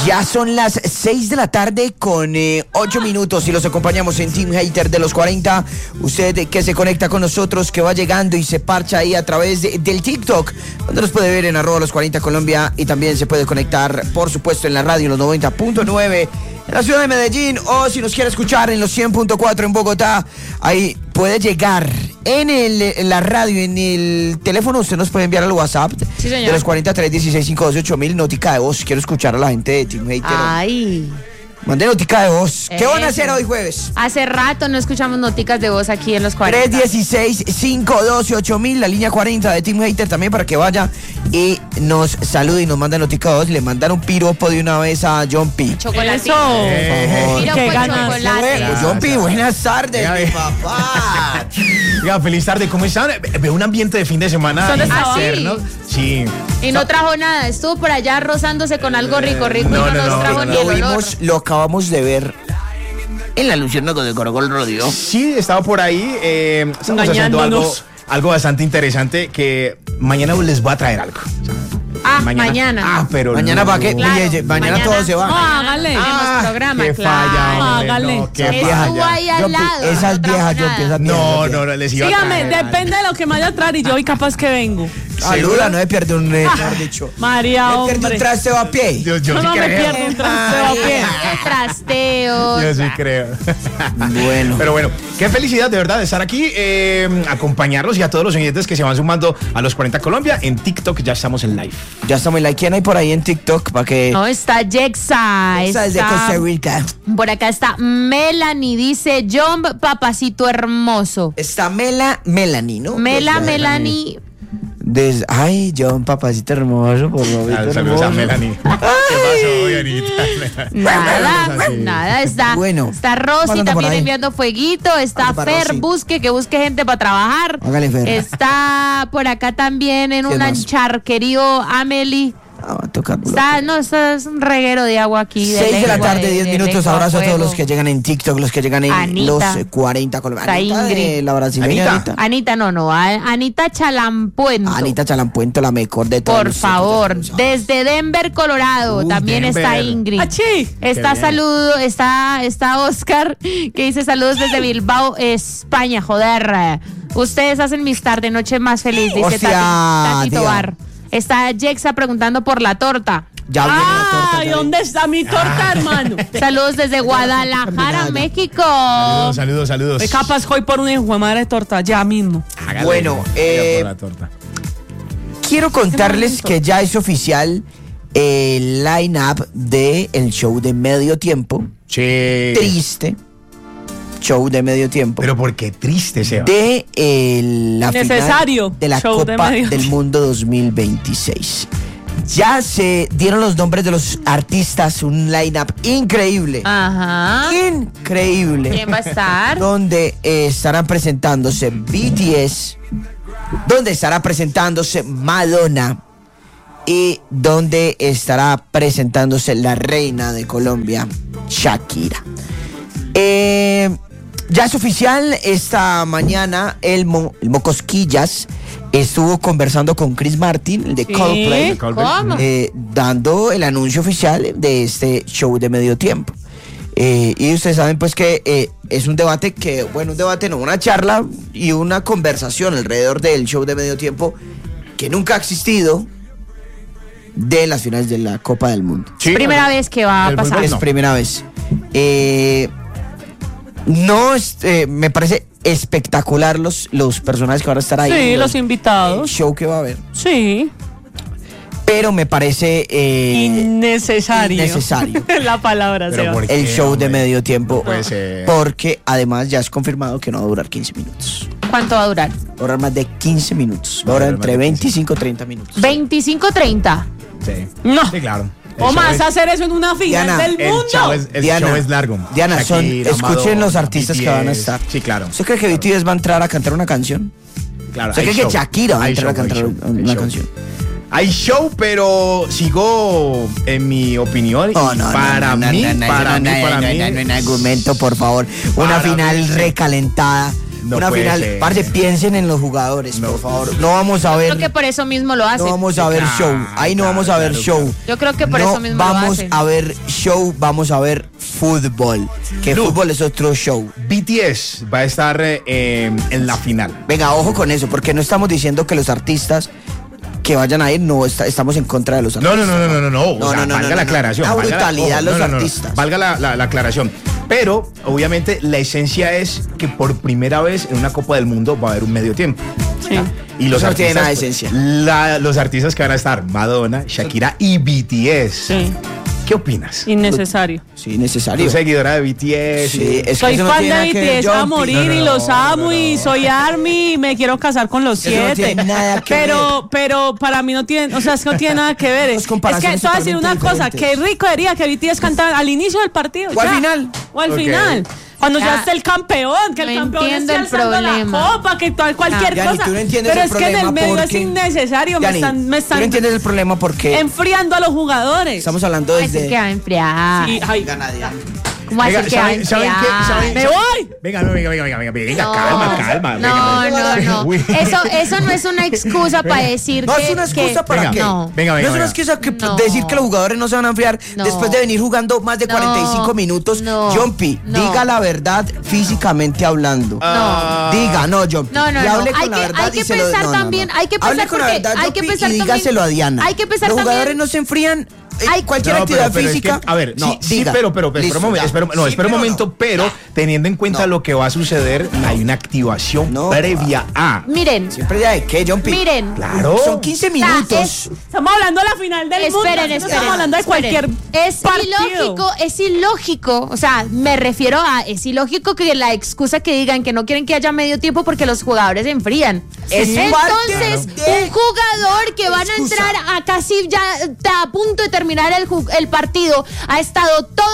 Ya son las 6 de la tarde con 8 minutos y los acompañamos en Team Hater de los 40. Usted que se conecta con nosotros, que va llegando y se parcha ahí a través del TikTok, donde nos puede ver en @los40 Colombia, y también se puede conectar, por supuesto, en la radio en los 90.9 en la ciudad de Medellín, o si nos quiere escuchar en los 100.4 en Bogotá, ahí puede llegar en la radio, en el teléfono. Usted nos puede enviar al WhatsApp de los 43 16 528 notica de voz. Quiero escuchar a la gente de Team Hater. Ay. Mande notica de voz. ¿Qué van a hacer hoy jueves? Hace rato no escuchamos noticas de voz aquí en los 40. 316-512-8000, la línea 40 de Team Hater también, para que vaya y nos salude y nos mande notica de voz. Le mandan un piropo de una vez a John P. Chocolate. Qué ganas. Chocolate. John P, buenas tardes, mi papá. Oiga, feliz tarde, ¿cómo están? Veo un ambiente de fin de semana. ¿Dónde estaba? interno. Sí. Y no trajo nada, estuvo por allá rozándose con algo rico y no nos trajo ni el olor. Lo acabamos de ver en la Luciérnaga de Caracol Radio. Sí, estaba por ahí. Estamos haciendo algo bastante interesante que mañana les voy a traer algo. Mañana. Pero mañana no. para qué? Claro, Mañana todo se va. No, hágale. Tenemos programa, qué claro. falla, Hágale. no, qué Estuvo falla. ahí al lado. Esas viejas, yo pienso. No, les iba a Dígame, traer. depende de lo que me vaya a traer y yo hoy capaz que vengo. Saluda, no se pierde un dicho. María, ¿Se pierde un hombre. trasteo a pie? Yo Yo sí no me creo. pierdo un trasteo a pie. El trasteo. Yo sí creo. Bueno. Pero bueno, qué felicidad de verdad de estar aquí, acompañarlos, y a todos los oyentes que se van sumando a los 40 Colombia. En TikTok ya estamos en live. Ya estamos en la. ¿Quién hay por ahí en TikTok? Para que. No, está Jexa. Esa es de Costa Rica. Por acá está Melanie, dice John, papacito hermoso. Está Melanie, ¿no? Melanie. Ay, John, papacito hermoso, por favor. Saludos a Melanie. ¿Qué pasó, Dianita? Nada, está. Bueno, está Rosy pasando por también ahí. enviando fueguito. Está Pásate para Fer, Rosy. que busque gente para trabajar. Hágale, Fer. Está por acá también en ¿Quién un más? charquerío Amelie. Va a tocar. Esto es un reguero de agua aquí. 6 de la tarde, 10 minutos. lengua, Abrazo a todos fuego. los que llegan en TikTok, los que llegan en Anita. los 40 Colombia. Está Anita de Ingrid. la brasileña. Anita. Anita, Anita Chalampuento. Anita Chalampuento, la mejor de todas. Por favor, desde Denver, Colorado, también Denver. está Ingrid. ¡Achí! Está bien. saludo, está Oscar, que dice saludos desde Bilbao, España, joder. Ustedes hacen mis tarde, noche más feliz, dice Hostia, Tati tía. Tobar. Está Jexa preguntando por la torta. Ya viene la torta. Ay, ¿dónde está mi torta, hermano? Saludos desde Guadalajara, México. Saludos. Soy capaz hoy por una hijo de madre torta, ya mismo. Hágale. Bueno, Vaya por la torta. Quiero contarles que ya es oficial el line-up del show de medio tiempo. Sí. Triste. Show de medio tiempo. Pero ¿por qué triste, Seba? De la Necesario final de la show de Copa medio del tiempo. Mundo 2026. Ya se dieron los nombres de los artistas, un line-up increíble. Ajá. Increíble. ¿Quién va a estar? Donde estarán presentándose BTS, donde estará presentándose Madonna y donde estará presentándose la reina de Colombia, Shakira. Ya es oficial, esta mañana el Mocosquillas estuvo conversando con Chris Martin, el de Coldplay, ¿Cómo? dando el anuncio oficial de este show de medio tiempo. Y ustedes saben pues que es un debate una charla y una conversación alrededor del show de medio tiempo que nunca ha existido de las finales de la Copa del Mundo. Sí. Primera vez que va a El pasar. fútbol Es no. primera vez. Me parece espectacular los personajes que van a estar ahí. Sí, los el invitados. show que va a haber. Sí. Pero me parece Innecesario. innecesario La palabra, Pero Seba. ¿por el qué, show de hombre? medio tiempo. Puede ser. Porque además ya es confirmado que no va a durar 15 minutos. ¿Cuánto va a durar? Va a durar más de 15 minutos. Va a durar entre 25 y 30 minutos. 25-30. Sí. No. Sí, claro. El ¿O show más es- hacer eso en una final Diana, del El mundo? show es largo. Diana, Shakira, escuchen Madonna, los artistas que van a BTS. estar. Sí, claro. ¿Usted cree que BTS va a entrar a cantar una canción? Claro, ¿Usted hay cree que show. Shakira va a Hay entrar a show, hay cantar show, hay una show. canción? Hay show, pero sigo en mi opinión. Oh, y no, para mí, no, para mí. no hay argumento, por favor. Una Para final mí, sí. recalentada No una puede final. ser. Parce, piensen en los jugadores, por favor. No vamos a ver. Creo que por eso mismo lo hacen. No vamos a ver show. Ahí no vamos a ver show. Yo creo que por No eso mismo lo vamos hacen. a ver show, vamos a ver fútbol. Que No. fútbol es otro show. BTS va a estar en la final. Venga, ojo con eso, porque no estamos diciendo que los artistas que vayan a ir, no estamos en contra de los No, artistas. no. O sea, valga la aclaración. Una valga la- brutalidad ojo, los artistas. Valga la aclaración. Pero, obviamente, la esencia es que por primera vez en una Copa del Mundo va a haber un medio tiempo. Sí. Y los Eso no tiene artistas, nada de pues, esencia. los artistas que van a estar, Madonna, Shakira y BTS. Sí. ¿Qué opinas? Innecesario. Sí, necesario. ¿Tú seguidora de BTS? Sí, es que Soy eso no fan tiene de nada que ver, BTS a Jumpy. morir y los amo y soy ARMY y me quiero casar con los Eso no 7. tiene nada que pero para mí no tiene, o sea, es que no tiene nada que ver. Las Es que te comparaciones voy a decir una totalmente cosa, qué diferentes. rico sería que BTS cantara al inicio del partido. O al ya. final. O al Ok. final. Cuando ya Ya. esté el campeón, que el No campeón entiendo esté el alzando la problema. copa, que cualquier Yanni, cosa. tú no entiendes Pero el es que en el problema medio es porque- innecesario, Yanni, me tú no están entiendes el problema porque enfriando a los jugadores. estamos hablando Ay, se desde... queda enfriar. Sí, ay, ¿Cómo así Venga, que va a ¿saben qué? enfriar? ¡Me voy! Venga, No, calma. No. Uy. Eso no es una excusa para decir No que... es una excusa que- para Venga, qué. No. venga. No es una excusa que No. decir que los jugadores no se van a enfriar No. después de venir jugando más de 45 minutos. No. Jumpy, No. diga la verdad físicamente hablando. Ah. Diga, no, Jumpy. No. Y hable con Hay la que, verdad hay y que se lo- pensar no, no, no. también, hay que Hable pensar con la porque verdad, hay que Jumpy, pensar y también. dígaselo a Diana. Hay que pensar Los también. jugadores no se enfrían Hay- cualquier No, actividad pero es que, física. a ver, no, sí, diga. pero Listo, espera un momento, ya. espera un Sí, pero momento, no. pero teniendo en cuenta No. lo que va a suceder, hay una activación No. previa a. Miren, Siempre ya de qué, Jumpy. miren. Claro. Son 15 minutos. Estamos hablando de la final del mundo. Esperen. Estamos hablando de cualquier Es partido. ilógico, o sea, me refiero a, es ilógico que la excusa que digan que no quieren que haya medio tiempo porque los jugadores se enfrían. Es Entonces, parte de- un jugador que van a excusa. entrar a casi ya está a punto de terminar el partido, ha estado todo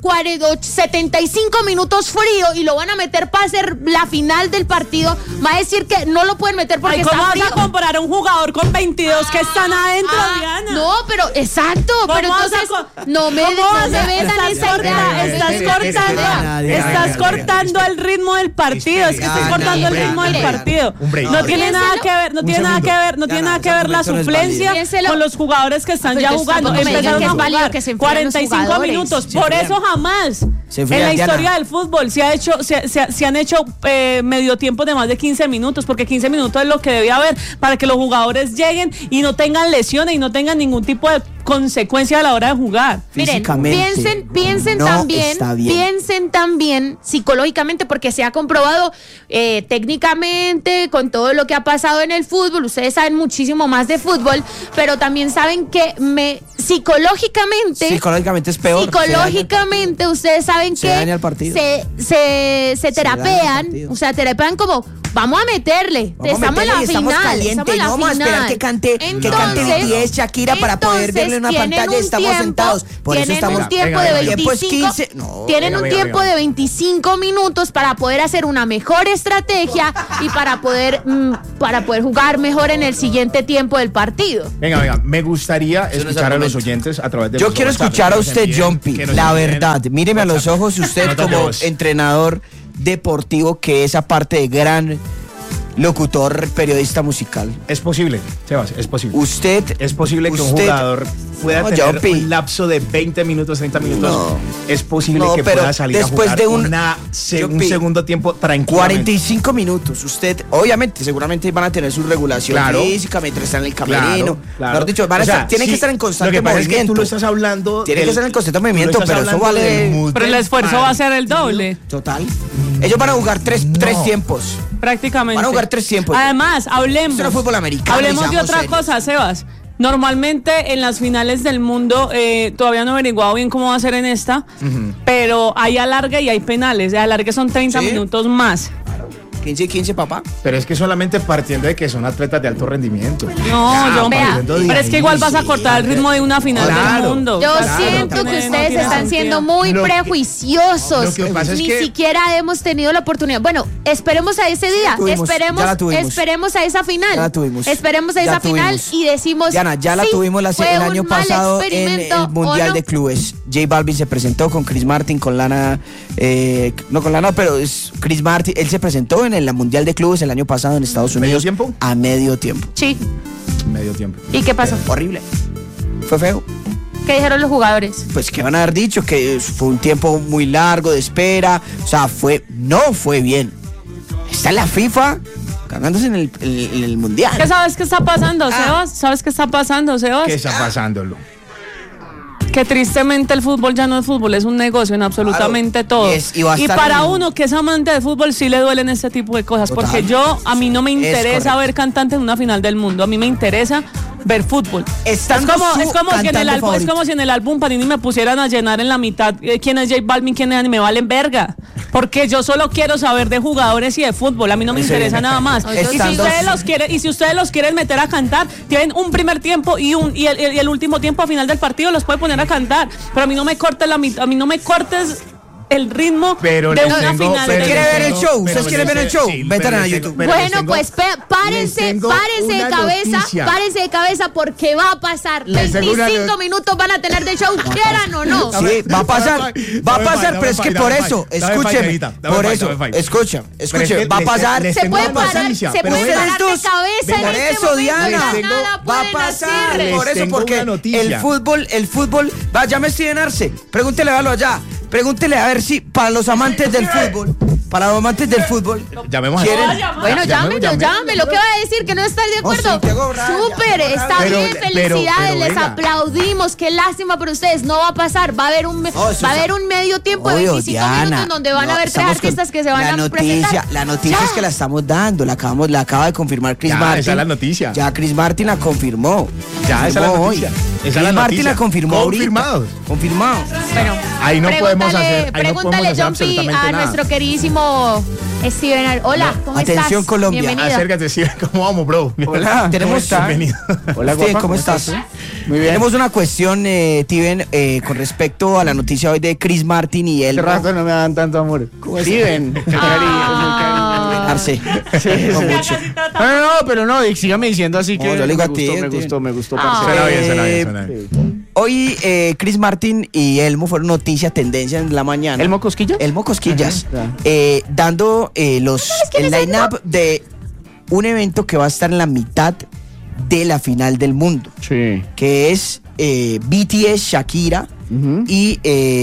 75 minutos frío y lo van a meter para hacer la final del partido, va a decir que no lo pueden meter porque Ay, ¿cómo está vas frío. a comparar a un jugador con 22 que están adentro, Diana? No, pero exacto, ¿Cómo pero vas a entonces co- no me ¿Cómo vas a- vendan estás esa corta- idea. Estás Diana, cortando el ritmo del partido. Es que estás Diana, cortando el hombre, ritmo del hombre. partido. Un break. No tiene nada Piénselo. que ver, no Un tiene nada que segundo. ver, no tiene Diana, nada que ese ver la argumento no es suplencia válido. Piénselo. con los jugadores que están Pero ya yo jugando. tampoco me digan Empezaron que a es válido jugar que se enfríen los 45 jugadores. minutos. Se Por enfrían. eso jamás Se en enfrían, la historia Diana. del fútbol se han hecho medio tiempo de más de 15 minutos, porque 15 minutos es lo que debía haber para que los jugadores lleguen y no tengan lesiones y no tengan ningún tipo de consecuencia a la hora de jugar. Miren, Físicamente, piensen no también, está bien. piensen también psicológicamente, porque se ha comprobado técnicamente con todo lo que ha pasado en el fútbol. Ustedes saben muchísimo más de fútbol, pero también saben que Psicológicamente es peor. psicológicamente ustedes saben se que daña el partido. se daña el terapean, partido. o sea, terapean como vamos a meterle, Vamos a estamos en la meterle y estamos final, calientes, estamos en la no vamos a esperar final. que cante Entonces, BTS, Shakira para poder verle en una tienen pantalla. un Estamos tiempo- sentados. Por eso tienen estamos. un tiempo Venga, de venga, tiempo es 25, 15. No, tienen venga, un venga, tiempo venga. de 25 minutos para poder hacer una mejor estrategia y para poder jugar mejor en el siguiente tiempo del partido. Venga, me gustaría Eso no es escuchar a los argumento. oyentes a través de Yo los quiero WhatsApp, escuchar a que nos usted, envíen, Jumpy, que nos la envíen verdad. Míreme a los WhatsApp. ojos, usted Notas de como voz. entrenador deportivo, que es aparte de gran locutor, periodista musical. Es posible, Sebas, es posible. Usted. Es posible que un usted- jugador pueda No, tener Jumpy. un lapso de 20 minutos, 30 minutos. No. Es posible No, que pero pueda salir después a jugar de un- un Jumpy, segundo tiempo tranquilo. 45 minutos. Usted, obviamente, seguramente van a tener su regulación Claro. física mientras están en el camerino. Claro. Mejor dicho, tienen que estar en constante Lo que pasa es que movimiento. tú lo estás hablando. Tienen que estar en constante tú lo movimiento, estás pero eso hablando vale- del mood Pero el del esfuerzo va a ser el partido. doble, Total. Ellos van a jugar tres tiempos. prácticamente. Van a jugar 3 tiempos. Además, hablemos. Esto no es fútbol americano, Hablemos de seamos otra serios. cosa, Sebas. Normalmente en las finales del mundo, todavía no he averiguado bien cómo va a ser en esta, pero hay alargue y hay penales. De alargue son 30 Sí. minutos más. 15 y 15, papá. Pero es que solamente partiendo de que son atletas de alto rendimiento. No, John, vea. pero es que igual vas a cortar el ritmo de una final Claro. del mundo. Yo Claro, siento no que tiene- ustedes están siendo muy Lo que- prejuiciosos. lo que pasa es Ni que- siquiera hemos tenido la oportunidad. Bueno, esperemos a ese día. tuvimos, ya la tuvimos. Esperemos a esa final. Ya la tuvimos. Esperemos a Ya esa final tuvimos. y decimos. Diana, ya la sí, tuvimos fue el un año mal pasado en experimento, el Mundial ¿o no? de Clubes. J Balvin se presentó con Chris Martin, con Lana. No con Lana, pero es Chris Martin. Él se presentó en en el Mundial de Clubes el año pasado en Estados ¿Medio Unidos. tiempo? A medio tiempo. Sí. Medio tiempo. ¿Y qué pasó? Horrible. Fue feo. ¿Qué dijeron los jugadores? Pues que van a haber dicho que fue un tiempo muy largo de espera. O sea, no fue bien. Está la FIFA cagándose en el Mundial. ¿Qué sabes qué está pasando, Sebas? ¿Sabes qué está pasando, Sebas? ¿Qué está pasándolo? Que tristemente el fútbol ya no es fútbol, es un negocio en absolutamente todo. Y va a estar para en- uno que es amante del fútbol sí le duelen este tipo de cosas, Total. porque a mí no me interesa correcto. ver cantantes en una final del mundo, a mí me interesa ver fútbol. Estando Es como su si en cantante el álbum, es favorito. como si en el álbum Panini me pusieran a llenar en la mitad quién es J Balvin, quién es, y me valen verga. Porque yo solo quiero saber de jugadores y de fútbol, a mí no me interesa nada más. Y si Estando ustedes los quieren meter a cantar, tienen un primer tiempo y el último tiempo a final del partido los puede poner a cantar. Pero a mí no me cortes el ritmo Pero de les una tengo- final. pero ¿Quiere les ver el tengo- show? pero ¿Ustedes quieren les ver el tengo- show? sí, Vete pero a les YouTube. tengo- pero les Bueno, tengo- pues les tengo párense de una cabeza, noticia. párense de cabeza porque va a pasar. Les tengo una 25 minutos van a tener de show, quieran o no. Sí, va a pasar, pero es que por eso, escúcheme, por eso, escuche, va a pasar. Se puede parar, se puede parar de cabeza en Por este eso, momento, Diana, ya les tengo- nada va a pueden pasar, hacer. por eso, tengo porque una noticia. el fútbol, va, llame Steven Arce, pregúntele a allá, pregúntele a ver si para los amantes del fútbol, Llamemos a ¿quieren? Bueno, llámelo. ¿Qué va a decir? ¿Que no está de acuerdo? Santiago Braya, Súper, está Pero- bien, felicidades, pero les venga. aplaudimos. Qué lástima por ustedes. No va a pasar. Va a haber un medio tiempo de Obvio, 25 Diana, minutos donde van a haber tres estamos con- artistas que se van a presentar. La noticia Ya. es que la estamos dando, la acaba de confirmar Chris Ya, Martin. esa es la noticia. Ya Chris Martin la confirmó. Ya, esa es la Confirmó noticia. hoy. Esa es Chris la Martin noticia. la confirmó ahorita. Confirmado. Bueno, Ahí no podemos hacer- ahí no pregúntale, podemos hacer Jumpy, absolutamente a nada. nuestro queridísimo Steven. Hola, ¿cómo Atención, estás? Colombia. Bienvenido. Acércate, sí, ¿cómo vamos, bro? Hola, tenemos Bienvenido. Hola, Steven, ¿cómo estás? Muy bien. Tenemos una cuestión, Steven, con respecto a la noticia hoy de Chris Martin y él. Hace rato no me dan tanto amor. Steven, Arce. con mucho. No, pero no, sígame diciendo así que No, yo le digo a me ti, gustó, Ah. Suena bien, suena bien, Eh, suena bien. Hoy Chris Martin y Elmo fueron noticia, tendencia en la mañana. ¿Elmo Cosquillas? Elmo Cosquillas. Ajá. Dando el line-up de un evento que va a estar en la mitad de la final del mundo, Sí. que es BTS, Shakira y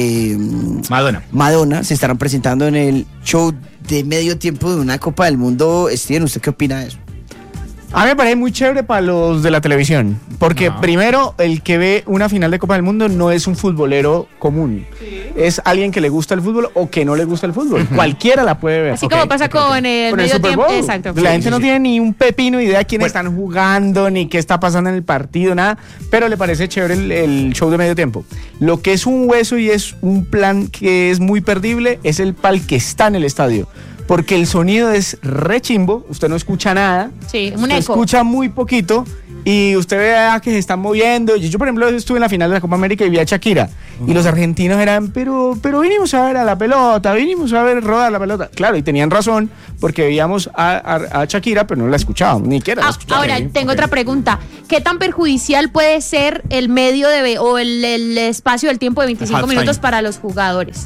Madonna se estarán presentando en el show de medio tiempo de una Copa del Mundo. Steven, ¿usted qué opina de eso? A mí me parece muy chévere para los de la televisión, porque Ajá. primero, el que ve una final de Copa del Mundo no es un futbolero común, es alguien que le gusta el fútbol o que no le gusta el fútbol, cualquiera la puede ver. Así como pasa con el Con el medio Super tiempo. Bowl. Exacto. La gente no tiene ni un pepino idea de quiénes Bueno. están jugando, ni qué está pasando en el partido, nada, pero le parece chévere el show de medio tiempo. Lo que es un hueso y es un plan que es muy perdible es el pal que está en el estadio. Porque el sonido es re chimbo, usted no escucha nada. Sí, un Usted eco. escucha muy poquito y usted ve que se están moviendo. Yo, por ejemplo, estuve en la final de la Copa América y vi a Shakira. Y los argentinos eran, pero vinimos a ver a la pelota, vinimos a ver rodar la pelota. Claro, y tenían razón, porque veíamos a Shakira, pero no la escuchábamos, ni siquiera la escuchábamos. Ahora, tengo otra pregunta. ¿Qué tan perjudicial puede ser el medio o el espacio del tiempo de 25 Halftime. minutos para los jugadores?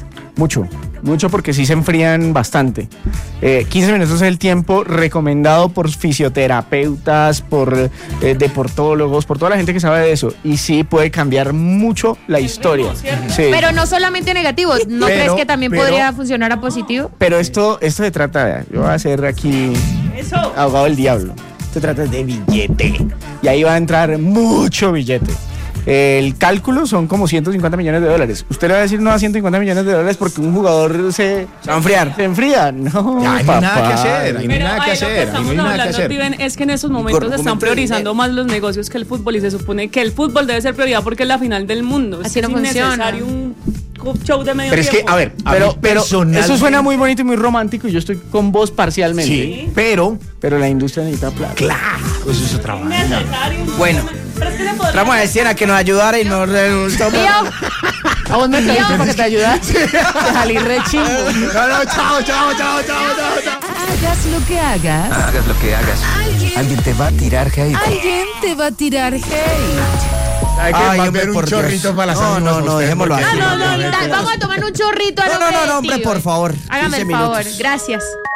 Mucho porque sí se enfrían bastante. 15 minutos es el tiempo recomendado por fisioterapeutas, por deportólogos, por toda la gente que sabe de eso. Y sí puede cambiar mucho la historia. Sí. Pero no solamente negativo, ¿no Pero- crees que también pero- podría funcionar a positivo? Pero esto se trata de, yo voy a ser aquí abogado del diablo. Se trata de billete. Y ahí va a entrar mucho billete. El cálculo son como 150 millones de dólares. Usted le va a decir no a 150 millones de dólares porque un jugador se va a enfriar. Se enfría. No, Ya, ahí no hay nada que hacer. Ahí no hay Pero nada que ahí lo que hacer. Ahí no estamos hay nada que hablando, hacer. Steven, es que en esos momentos se están Argumento de priorizando dinero. más los negocios que el fútbol y se supone que el fútbol debe ser prioridad porque es la final del mundo. Así no es funciona. innecesario un show de medio Pero es que, tiempo. a ver, Pero personalmente- eso suena muy bonito y muy romántico y yo estoy con vos parcialmente. Sí, pero, Pero la industria necesita plata. claro, eso es otra vaina. Innecesario. Bueno, Pero es que se podría- vamos a decir a que nos ayudara y nos Tío, A vos me pediste para que te ayudas. Te salí re chingo. No, no, chao, chao, chao, chao, chao. Hagas lo que hagas, Hagas lo que hagas. Alguien te va a tirar hate. alguien te va a tirar hate. Hay que Ay, mandar hombre, un por chorrito Dios. para las No, ánimas no, a no, usted, dejémoslo porque- así. vamos a tomar un chorrito a No, nombre no, de hombre, Tío. por favor. Hágame 15 el favor, minutos. gracias.